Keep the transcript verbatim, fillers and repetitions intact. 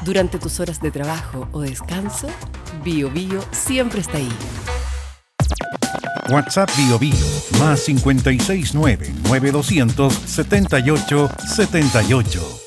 Durante tus horas de trabajo o descanso, Bio Bio siempre está ahí. WhatsApp Bio Bio, más cinco seis nueve, nueve dos cero cero, siete ocho siete ocho.